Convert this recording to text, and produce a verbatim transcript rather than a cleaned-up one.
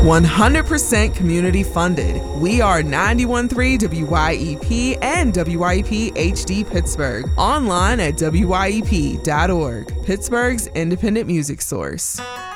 one hundred percent community funded. We are ninety-one point three W Y E P and W Y E P H D Pittsburgh. Online at W Y E P dot org. Pittsburgh's independent music source.